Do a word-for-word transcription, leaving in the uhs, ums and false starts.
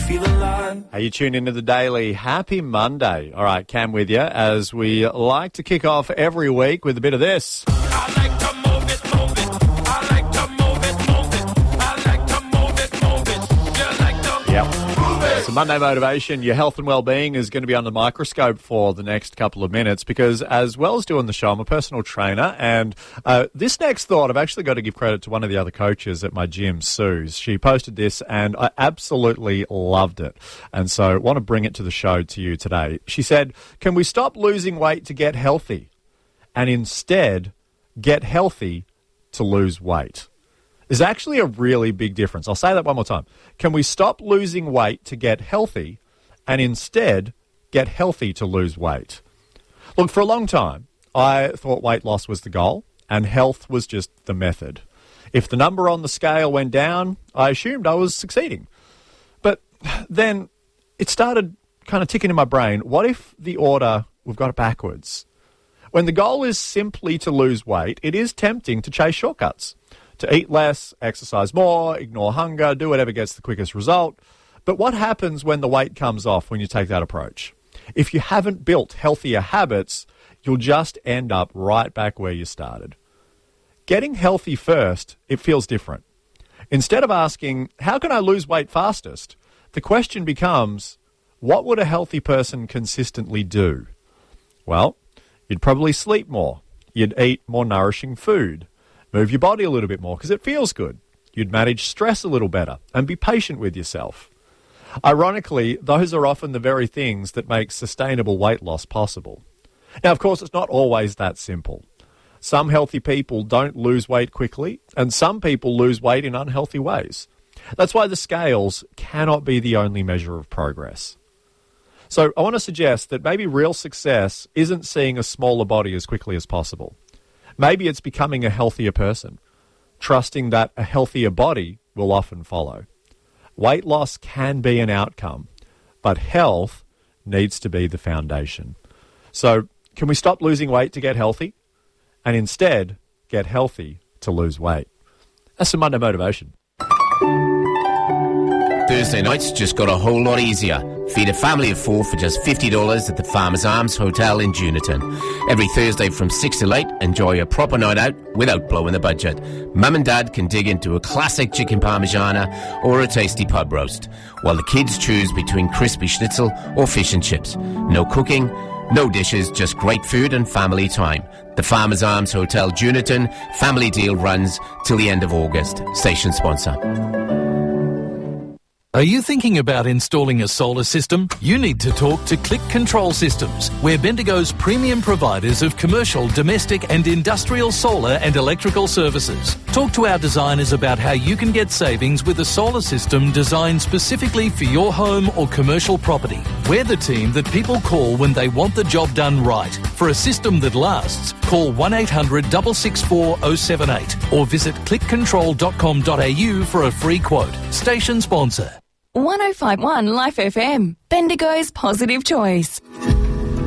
feel alive. Hey, you tune into the Daily. Happy Monday. All right, Cam with you as we like to kick off every week with a bit of this. I like to move it, move it. I like to move it, move it. I like to move it, move it. You like to Yep. move it. So Monday Motivation, your health and well-being is going to be under the microscope for the next couple of minutes because as well as doing the show, I'm a personal trainer. And uh, this next thought, I've actually got to give credit to one of the other coaches at my gym, Suze. She posted this and I absolutely loved it. And so I want to bring it to the show to you today. She said, can we stop losing weight to get healthy and instead get healthy to lose weight? There's actually a really big difference. I'll say that one more time. Can we stop losing weight to get healthy and instead get healthy to lose weight? Look, for a long time, I thought weight loss was the goal and health was just the method. If the number on the scale went down, I assumed I was succeeding. But then it started kind of ticking in my brain, what if the order, we've got it backwards? When the goal is simply to lose weight, it is tempting to chase shortcuts. To eat less, exercise more, ignore hunger, do whatever gets the quickest result. But what happens when the weight comes off when you take that approach? If you haven't built healthier habits, you'll just end up right back where you started. Getting healthy first, it feels different. Instead of asking, how can I lose weight fastest? The question becomes, what would a healthy person consistently do? Well, you'd probably sleep more. You'd eat more nourishing food. Move your body a little bit more because it feels good. You'd manage stress a little better and be patient with yourself. Ironically, those are often the very things that make sustainable weight loss possible. Now, of course, it's not always that simple. Some healthy people don't lose weight quickly, and some people lose weight in unhealthy ways. That's why the scales cannot be the only measure of progress. So I want to suggest that maybe real success isn't seeing a smaller body as quickly as possible. Maybe it's becoming a healthier person, trusting that a healthier body will often follow. Weight loss can be an outcome, but health needs to be the foundation. So can we stop losing weight to get healthy and instead get healthy to lose weight? That's some Monday Motivation. Thursday nights just got a whole lot easier. Feed a family of four for just fifty dollars at the Farmers Arms Hotel in Juniton. Every Thursday from six till eight, enjoy a proper night out without blowing the budget. Mum and Dad can dig into a classic chicken parmigiana or a tasty pub roast, while the kids choose between crispy schnitzel or fish and chips. No cooking, no dishes, just great food and family time. The Farmers Arms Hotel Juniton family deal runs till the end of August. Station sponsor. Are you thinking about installing a solar system? You need to talk to Click Control Systems. We're Bendigo's premium providers of commercial, domestic and industrial solar and electrical services. Talk to our designers about how you can get savings with a solar system designed specifically for your home or commercial property. We're the team that people call when they want the job done right. For a system that lasts, call one eight hundred, six six four, zero seven eight or visit click control dot com dot a u for a free quote. Station sponsor. one oh five point one Life F M, Bendigo's positive choice.